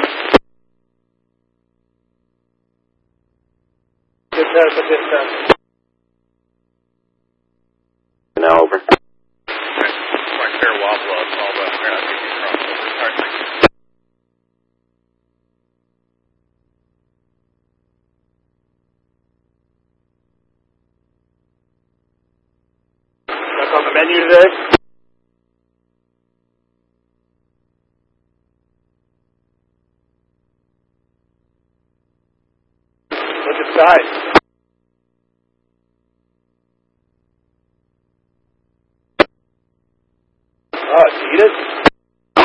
Distance. Now over. My fair wobble up all the ground you can cross over. Sorry. That's on the menu today? What's its size?